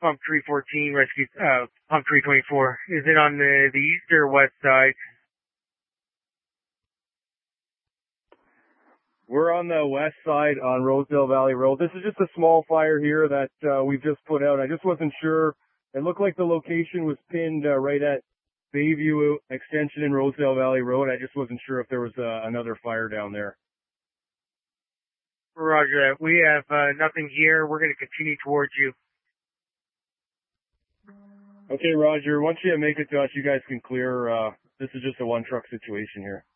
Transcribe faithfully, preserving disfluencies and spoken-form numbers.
Pump three fourteen, rescue, uh, Pump three twenty-four. Is it on the, the east or west side? We're on the west side on Rosedale Valley Road. This is just a small fire here that uh, we've just put out. I just wasn't sure. It looked like the location was pinned uh, right at Bayview Extension in Rosedale Valley Road. I just wasn't sure if there was uh, another fire down there. Roger that. We have uh, nothing here. We're going to continue towards you. Okay, Roger. Once you make it to us, you guys can clear. Uh, this is just a one truck situation here.